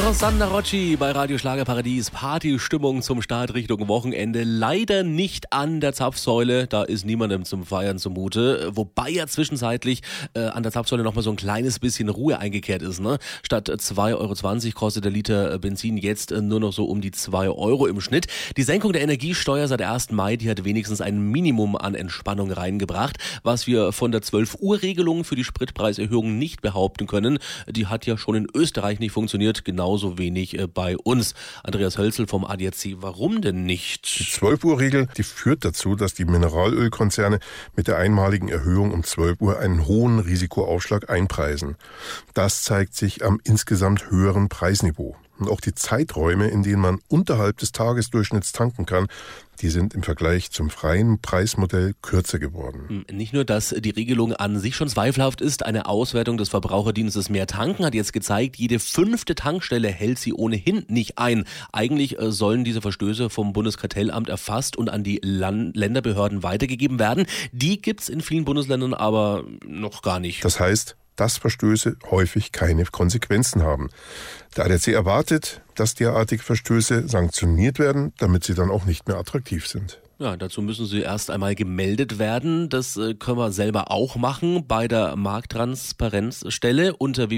Rosanna Rocci bei Radio Schlagerparadies. Partystimmung zum Start Richtung Wochenende. Leider nicht an der Zapfsäule, da ist niemandem zum Feiern zumute. Wobei ja zwischenzeitlich an der Zapfsäule nochmal so ein kleines bisschen Ruhe eingekehrt ist. Ne? Statt 2,20 € kostet der Liter Benzin jetzt nur noch so um die 2 € im Schnitt. Die Senkung der Energiesteuer seit 1. Mai, die hat wenigstens ein Minimum an Entspannung reingebracht. Was wir von der 12-Uhr-Regelung für die Spritpreiserhöhung nicht behaupten können, die hat ja schon in Österreich nicht funktioniert, genauso wenig bei uns. Andreas Hölzel vom ADAC, warum denn nicht? Die 12-Uhr-Regel, die führt dazu, dass die Mineralölkonzerne mit der einmaligen Erhöhung um 12 Uhr einen hohen Risikoaufschlag einpreisen. Das zeigt sich am insgesamt höheren Preisniveau. Und auch die Zeiträume, in denen man unterhalb des Tagesdurchschnitts tanken kann, die sind im Vergleich zum freien Preismodell kürzer geworden. Nicht nur, dass die Regelung an sich schon zweifelhaft ist, eine Auswertung des Verbraucherdienstes Mehr Tanken hat jetzt gezeigt, jede 5. Tankstelle hält sie ohnehin nicht ein. Eigentlich sollen diese Verstöße vom Bundeskartellamt erfasst und an die Länderbehörden weitergegeben werden. Die gibt's in vielen Bundesländern aber noch gar nicht. Das heißt, dass Verstöße häufig keine Konsequenzen haben. Der ADAC erwartet, dass derartige Verstöße sanktioniert werden, damit sie dann auch nicht mehr attraktiv sind. Ja, dazu müssen sie erst einmal gemeldet werden. Das können wir selber auch machen bei der Markttransparenzstelle unter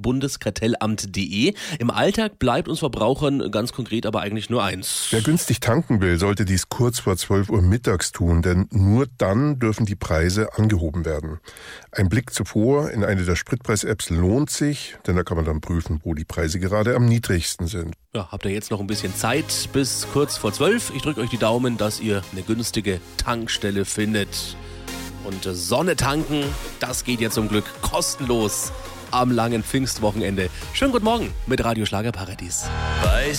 www.bundeskartellamt.de. Im Alltag bleibt uns Verbrauchern ganz konkret aber eigentlich nur eins. Wer günstig tanken will, sollte dies kurz vor 12 Uhr mittags tun, denn nur dann dürfen die Preise angehoben werden. Ein Blick zuvor in eine der Spritpreis-Apps lohnt sich, denn da kann man dann prüfen, wo die Preise gerade am niedrigsten sind. Ja, habt ihr jetzt noch ein bisschen Zeit bis kurz vor 12. Ich drücke euch die Daumen, dass ihr eine günstige Tankstelle findet. Und Sonne tanken, das geht ja zum Glück kostenlos am langen Pfingstwochenende. Schönen guten Morgen mit Radio Schlagerparadies. Bei